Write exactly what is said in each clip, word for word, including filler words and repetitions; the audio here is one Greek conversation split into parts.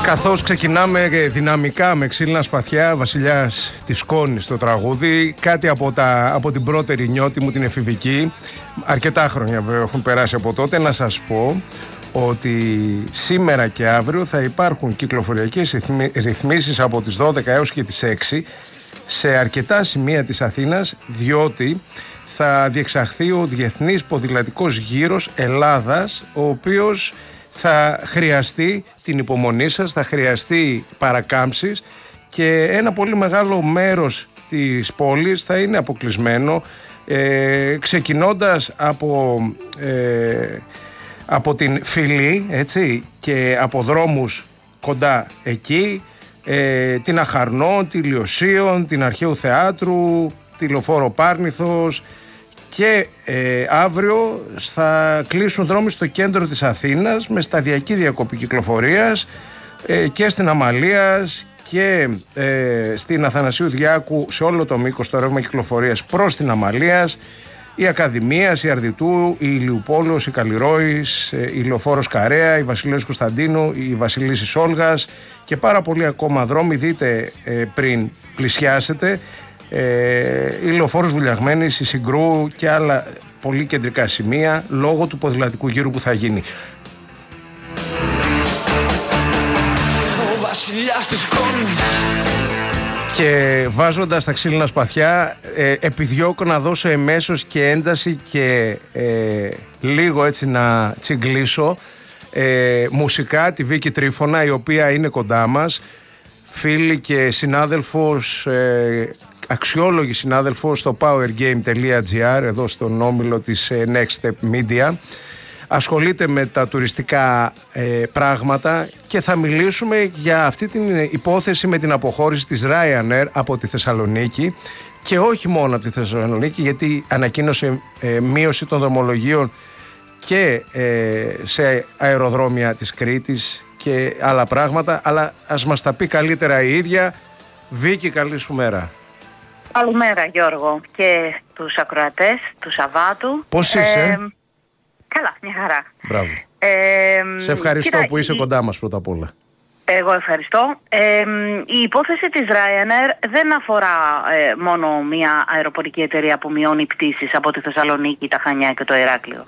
Καθώς ξεκινάμε δυναμικά με ξύλινα σπαθιά, Βασιλιάς της Σκόνης το τραγούδι, κάτι από, τα, από την πρώτερη νιώτη μου την εφηβική, αρκετά χρόνια έχουν περάσει από τότε, να σας πω ότι σήμερα και αύριο θα υπάρχουν κυκλοφοριακές ρυθμίσεις από τις δώδεκα έως και τις έξι σε αρκετά σημεία της Αθήνας, διότι θα διεξαχθεί ο Διεθνής Ποδηλατικός Γύρος Ελλάδας, ο οποίος θα χρειαστεί την υπομονή σας, θα χρειαστεί παρακάμψεις και ένα πολύ μεγάλο μέρος της πόλης θα είναι αποκλεισμένο, ε, ξεκινώντας από, ε, από την Φυλή, έτσι, και από δρόμους κοντά εκεί, ε, την Αχαρνό, τη Λιωσίων, την Αρχαίου Θεάτρου, τη Λεωφόρο Πάρνηθος, και ε, αύριο θα κλείσουν δρόμοι στο κέντρο της Αθήνας με σταδιακή διακοπή κυκλοφορίας ε, και στην Αμαλίας και ε, στην Αθανασίου Διάκου, σε όλο το μήκος το ρεύμα κυκλοφορίας προς την Αμαλίας, η Ακαδημίας, η Αρδιτού, η Ηλιουπόλεως, η Καλλιρόης, η Λεωφόρος Καρέα, η Βασιλέως Κωνσταντίνου, η Βασιλίσσης Όλγας και πάρα πολλοί ακόμα δρόμοι. Δείτε ε, πριν πλησιάσετε. Ε, η Λεωφόρος Βουλιαγμένης, η Συγκρού και άλλα πολύ κεντρικά σημεία λόγω του ποδηλατικού γύρου που θα γίνει. Και βάζοντας τα ξύλινα σπαθιά, ε, επιδιώκω να δώσω εμέσως και ένταση και ε, λίγο έτσι να τσιγκλίσω ε, μουσικά τη Βίκη Τρίφωνα, η οποία είναι κοντά μας, φίλη και συνάδελφος, ε, αξιόλογη συνάδελφος στο powergame τελεία gr, εδώ στον όμιλο της ε, Next Step Media. Ασχολείται με τα τουριστικά ε, πράγματα και θα μιλήσουμε για αυτή την υπόθεση με την αποχώρηση της Ryanair από τη Θεσσαλονίκη, και όχι μόνο από τη Θεσσαλονίκη, γιατί ανακοίνωσε ε, μείωση των δρομολογίων και ε, σε αεροδρόμια της Κρήτης και άλλα πράγματα, αλλά ας μας τα πει καλύτερα η ίδια. Βίκη, καλή σου μέρα. Καλημέρα Γιώργο και τους ακροατές του Σαββάτου. Πώς είσαι? Ε, καλά, μια χαρά. Μπράβο. Ε, Σε ευχαριστώ κοίτα, που είσαι η... κοντά μας πρώτα απ' όλα. Εγώ ευχαριστώ. Ε, η υπόθεση της Ryanair δεν αφορά ε, μόνο μια αεροπορική εταιρεία που μειώνει πτήσεις από τη Θεσσαλονίκη, τα Χανιά και το Ηράκλειο.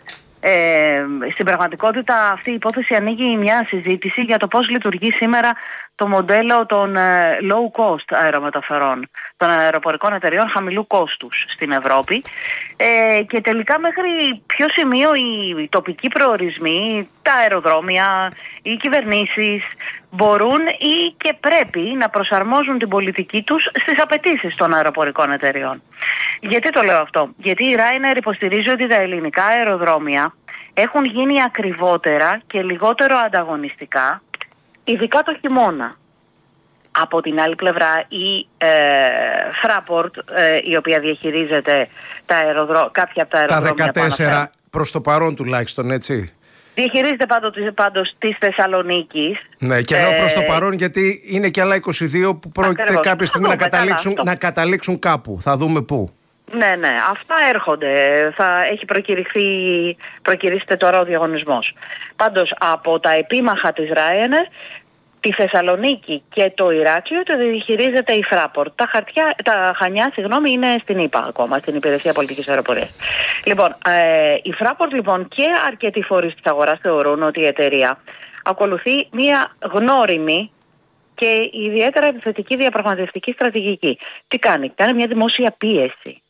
Ε, στην πραγματικότητα αυτή η υπόθεση ανοίγει μια συζήτηση για το πώς λειτουργεί σήμερα το μοντέλο των ε, low cost αερομεταφορών, των αεροπορικών εταιριών χαμηλού κόστους στην Ευρώπη, ε, και τελικά μέχρι ποιο σημείο οι τοπικοί προορισμοί, τα αεροδρόμια, οι κυβερνήσεις μπορούν ή και πρέπει να προσαρμόζουν την πολιτική τους στις απαιτήσεις των αεροπορικών εταιριών. Γιατί το λέω αυτό? Γιατί η Ryanair υποστηρίζει ότι τα ελληνικά αεροδρόμια έχουν γίνει ακριβότερα και λιγότερο ανταγωνιστικά, ειδικά το χειμώνα. Από την άλλη πλευρά η ε, Fraport, ε, η οποία διαχειρίζεται τα αεροδρό... κάποια από τα αεροδρόμια... Τα δεκατέσσερα προς το παρόν τουλάχιστον, έτσι. Διαχειρίζεται πάντως, πάντως της Θεσσαλονίκης. Ναι, και λέω προς το παρόν γιατί είναι και άλλα είκοσι δύο που πρόκειται Ακριβώς. κάποια στιγμή να καταλήξουν, να καταλήξουν κάπου. Θα δούμε πού. Ναι, ναι, αυτά έρχονται. Θα έχει προκηρυχθεί, προκηρύσσεται τώρα ο διαγωνισμός. Πάντως από τα επίμαχα της Ryanair, τη Θεσσαλονίκη και το Ηράκλειο το διαχειρίζεται η Fraport. Τα, χαρτιά, τα Χανιά, συγγνώμη, είναι στην ΙΠΑ ακόμα, στην Υπηρεσία Πολιτικής Αεροπορίας. Λοιπόν, ε, η Fraport λοιπόν και αρκετοί φορείς της αγοράς θεωρούν ότι η εταιρεία ακολουθεί μια γνώριμη και ιδιαίτερα επιθετική διαπραγματευτική στρατηγική. Τι κάνει? Κάνει μια δημόσια πίεση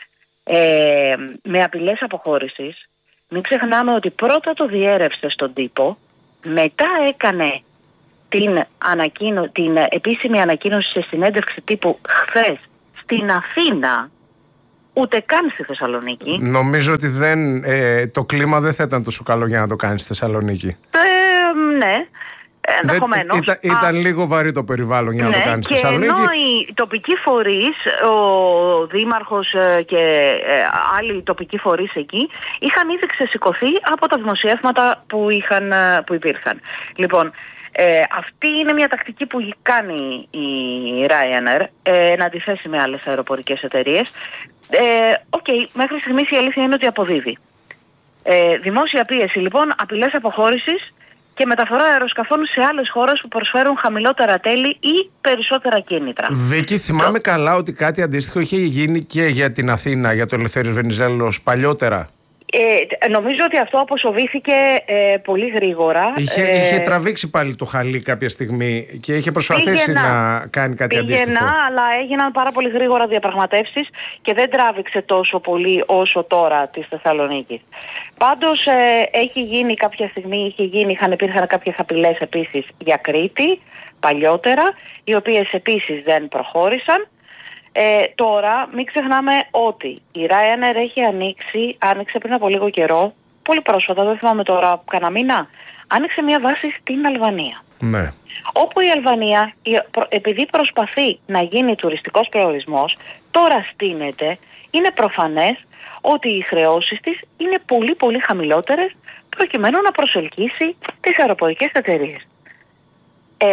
ε, με απειλές αποχώρησης. Μην ξεχνάμε ότι πρώτα το διέρευσε στον τύπο, μετά έκανε την, ανακοίνω, την επίσημη ανακοίνωση σε συνέντευξη τύπου χθες στην Αθήνα, ούτε καν στη Θεσσαλονίκη. Νομίζω ότι δεν, ε, το κλίμα δεν θα ήταν τόσο καλό για να το κάνει στη Θεσσαλονίκη. Ε, ναι. Ενδεχομένως. Ήταν, ήταν λίγο βαρύ το περιβάλλον για να ναι, το κάνει στη και Θεσσαλονίκη. Ενώ οι τοπικοί φορείς, ο δήμαρχος και άλλοι τοπικοί φορείς εκεί είχαν ήδη ξεσηκωθεί από τα δημοσιεύματα που, είχαν, που υπήρχαν. Λοιπόν, ε, αυτή είναι μια τακτική που κάνει η Ryanair ε, να αντιθέσει με άλλες αεροπορικές εταιρείες. Οκ, ε, okay, μέχρι στιγμής η αλήθεια είναι ότι αποδίδει. Ε, δημόσια πίεση λοιπόν, απειλές αποχώρησης και μεταφορά αεροσκαφών σε άλλες χώρες που προσφέρουν χαμηλότερα τέλη ή περισσότερα κίνητρα. Βίκη, θυμάμαι το... καλά ότι κάτι αντίστοιχο είχε γίνει και για την Αθήνα, για το Ελευθέριος Βενιζέλος παλιότερα. Ε, νομίζω ότι αυτό αποσοβήθηκε ε, πολύ γρήγορα. Είχε, ε, είχε τραβήξει πάλι το χαλί κάποια στιγμή και είχε προσπαθήσει πήγαινα, να κάνει κάτι πήγαινα, αντίστοιχο. Αλλά έγιναν πάρα πολύ γρήγορα διαπραγματεύσεις και δεν τράβηξε τόσο πολύ όσο τώρα της Θεσσαλονίκης. Πάντως ε, έχει γίνει κάποια στιγμή, είχε γίνει, είχαν, υπήρχαν κάποιες απειλές επίσης για Κρήτη παλιότερα, οι οποίες επίσης δεν προχώρησαν. Ε, τώρα μην ξεχνάμε ότι η Ryanair έχει ανοίξει, άνοιξε πριν από λίγο καιρό, πολύ πρόσφατα, δεν θυμάμαι τώρα, κανένα μήνα, άνοιξε μια βάση στην Αλβανία. Ναι. Όπου η Αλβανία, επειδή προσπαθεί να γίνει τουριστικός προορισμός, τώρα στείνεται, είναι προφανές ότι οι χρεώσεις της είναι πολύ πολύ χαμηλότερες προκειμένου να προσελκύσει τις αεροπορικές εταιρείες. Ε,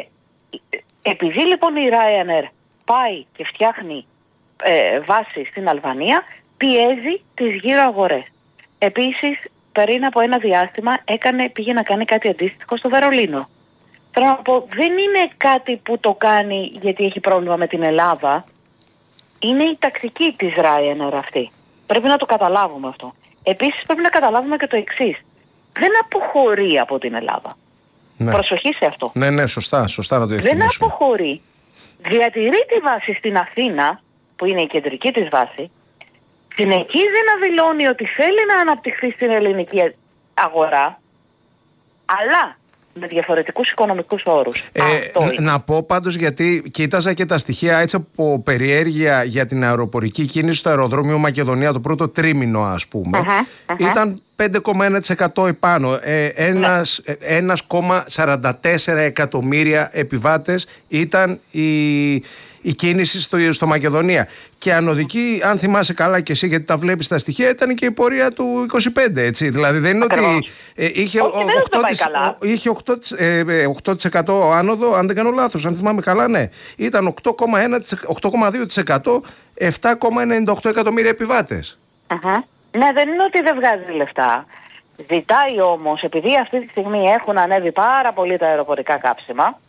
επειδή λοιπόν η Ryanair πάει και φτιάχνει ε, βάση στην Αλβανία, πιέζει τις γύρω αγορές. Επίσης, πριν από ένα διάστημα έκανε, πήγε να κάνει κάτι αντίστοιχο στο Βερολίνο. Θέλω να πω, δεν είναι κάτι που το κάνει γιατί έχει πρόβλημα με την Ελλάδα. Είναι η τακτική της Ryanair αυτή. Πρέπει να το καταλάβουμε αυτό. Επίσης, πρέπει να καταλάβουμε και το εξής. Δεν αποχωρεί από την Ελλάδα. Ναι. Προσοχή σε αυτό. Ναι, ναι, σωστά, σωστά να το ευθυμίσουμε. Δεν αποχωρεί. Διατηρεί τη βάση στην Αθήνα, που είναι η κεντρική της βάση, συνεχίζει να δηλώνει ότι θέλει να αναπτυχθεί στην ελληνική αγορά, αλλά με διαφορετικούς οικονομικούς όρους. Ε, να πω πάντως, γιατί κοίταζα και τα στοιχεία έτσι από περιέργεια για την αεροπορική κίνηση στο αεροδρόμιο Μακεδονία το πρώτο τρίμηνο, ας πούμε, uh-huh, uh-huh. ήταν πέντε κόμμα ένα τοις εκατό επάνω. Ε, ένας, yeah. ένα κόμμα σαράντα τέσσερα εκατομμύρια επιβάτες ήταν η, η κίνηση στο, στο Μακεδονία. Και ανωδική, αν θυμάσαι καλά και εσύ, γιατί τα βλέπεις τα στοιχεία, ήταν και η πορεία του είκοσι πέντε, έτσι. Δηλαδή δεν είναι Ακριβώς. ότι ε, είχε, Όχι, οκτώ τοις εκατό, είχε οκτώ τοις εκατό άνοδο, αν δεν κάνω λάθος, αν θυμάμαι καλά, ναι. Ήταν οκτώ κόμμα δύο τοις εκατό, επτά κόμμα ενενήντα οκτώ εκατομμύρια επιβάτες. Uh-huh. Ναι, δεν είναι ότι δεν βγάζει λεφτά. Ζητάει όμως, επειδή αυτή τη στιγμή έχουν ανέβει πάρα πολύ τα αεροπορικά κάψιμα,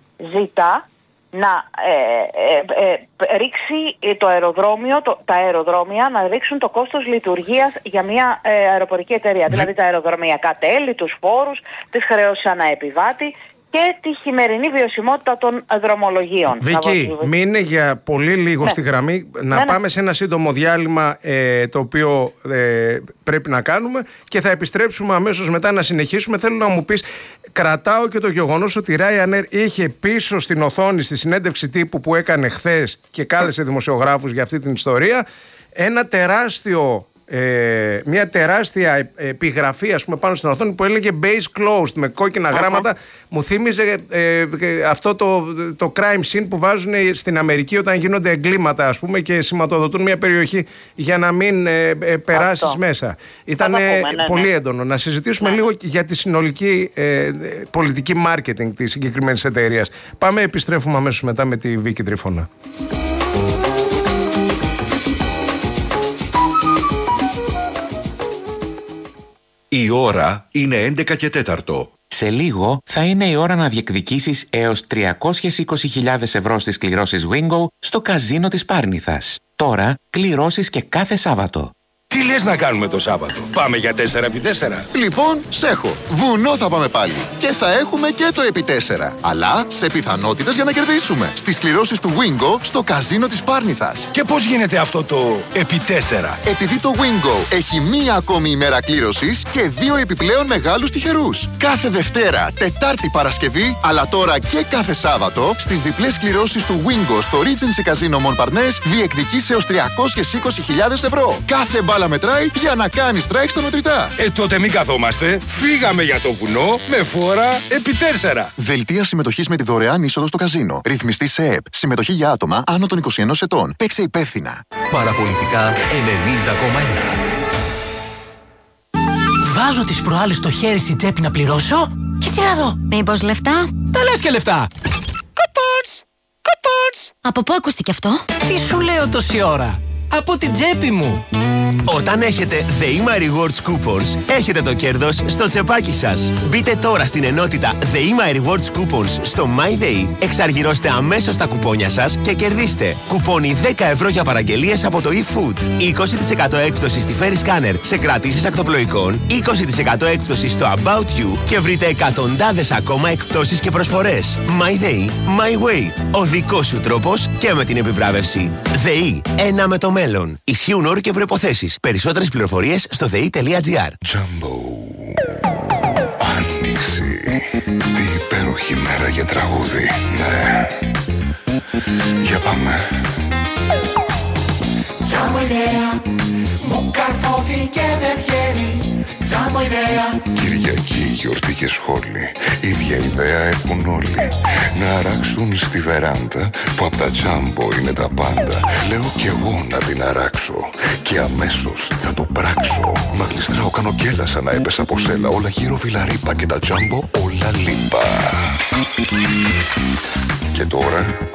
ζητά να ε, ε, ε, ρίξει το αεροδρόμιο, το, τα αεροδρόμια να ρίξουν το κόστος λειτουργίας για μια ε, αεροπορική εταιρεία. Β... Δηλαδή τα αεροδρομιακά τέλη, τους φόρους, τις χρεώσεις ανά επιβάτη και τη χειμερινή βιωσιμότητα των δρομολογίων. Βίκη, μείνε για πολύ λίγο ναι. στη γραμμή, να ναι, πάμε ναι. σε ένα σύντομο διάλειμμα ε, το οποίο ε, πρέπει να κάνουμε και θα επιστρέψουμε αμέσως μετά να συνεχίσουμε. Θέλω να μου πεις, κρατάω και το γεγονός ότι η Ryanair είχε πίσω στην οθόνη, στη συνέντευξη τύπου που έκανε χθες και κάλεσε δημοσιογράφους για αυτή την ιστορία, ένα τεράστιο... Ε, μια τεράστια επιγραφή, ας πούμε, πάνω στην οθόνη που έλεγε Base Closed με κόκκινα uh-huh. γράμματα. Μου θύμιζε ε, ε, αυτό το, το crime scene που βάζουν στην Αμερική όταν γίνονται εγκλήματα, ας πούμε, και σηματοδοτούν μια περιοχή για να μην ε, ε, περάσεις αυτό. Μέσα. Ήταν ναι, πολύ ναι. έντονο. Να συζητήσουμε ναι. λίγο για τη συνολική ε, πολιτική marketing της συγκεκριμένης εταιρείας. Πάμε, επιστρέφουμε αμέσως μετά με τη Βίκη Τρίφωνα. Η ώρα είναι έντεκα και τέταρτο. Σε λίγο θα είναι η ώρα να διεκδικήσεις έως τριακόσιες είκοσι χιλιάδες ευρώ στις κληρώσεις Wingo στο καζίνο της Πάρνηθας. Τώρα κληρώσεις και κάθε Σάββατο. Τι λες να κάνουμε το Σάββατο? Πάμε για τέσσερα επί τέσσερα. Λοιπόν, σέχω. Βουνό θα πάμε πάλι. Και θα έχουμε και το επί τέσσερα. Αλλά σε πιθανότητες για να κερδίσουμε. Στις κληρώσεις του Wingo στο καζίνο της Πάρνηθας. Και πώς γίνεται αυτό το επί τέσσερα? Επειδή το Wingo έχει μία ακόμη ημέρα κλήρωσης και δύο επιπλέον μεγάλους τυχερούς. Κάθε Δευτέρα, Τετάρτη, Παρασκευή, αλλά τώρα και κάθε Σάββατο, στις διπλές κληρώσεις του Wingo στο Regency Casino Montparnasse διεκδικείς έως τριακόσιες είκοσι χιλιάδες ευρώ. Κάθε μπάλα μετράει για να κάνει strike στα μετρητά. Ε, τότε μην καθόμαστε. Φύγαμε για το βουνό με φόρα επί τέσσερα. Δελτία συμμετοχής με τη δωρεάν είσοδο στο καζίνο. Ρυθμιστή σε ΕΕΠ. Συμμετοχή για άτομα άνω των είκοσι ενός ετών. Παίξε υπεύθυνα. Παραπολιτικά ενενήντα κόμμα ένα. Βάζω τις προάλλες στο χέρι στην τσέπη να πληρώσω και τι να δω. Μήπως λεφτά? Τα λες και λεφτά. Κοπότς! Κοπότς! Από πού ακούστηκε αυτό? Τι σου λέω τόση ώρα? Από την τσέπη μου. Όταν έχετε The Ima Rewards Coupons, έχετε το κέρδος στο τσεπάκι σας. Μπείτε τώρα στην ενότητα The Ima Rewards Coupons στο MyDay, εξαργυρώστε αμέσως τα κουπόνια σας και κερδίστε κουπόνι δέκα ευρώ για παραγγελίες από το eFood, είκοσι τοις εκατό έκπτωση στη Ferry Scanner σε κρατήσεις ακτοπλοϊκών, είκοσι τοις εκατό έκπτωση στο About You και βρείτε εκατοντάδες ακόμα εκπτώσεις και προσφορές. MyDay, My Way. Ο δικός σου τρόπος και με την επιβράβευση. ΔΕΗ. Ένα με το μέλλον. Ισχύουν όροι και προϋποθέσεις. Περισσότερες πληροφορίες στο δεη.gr. Jumbo. Άνοιξη. Τι υπέροχη μέρα για τραγούδι. Ναι. Για πάμε. Jumbo ιδέα. Μου καρφώθηκε δεν βγαίνει. Jumbo ιδέα. Κυριακή, γιορτή και σχόλη. Ίδια ιδέα έχουν όλοι. Να αράξουν στη βεράντα που απ' τα Jumbo είναι τα πάντα. Λέω κι εγώ να την αράξω και αμέσως θα το πράξω. Μα γλιστράω, κάνω γκέλα σαν να έπεσα από σέλα. Όλα γύρω βιλαρίπα και τα Jumbo όλα λίπα. Και τώρα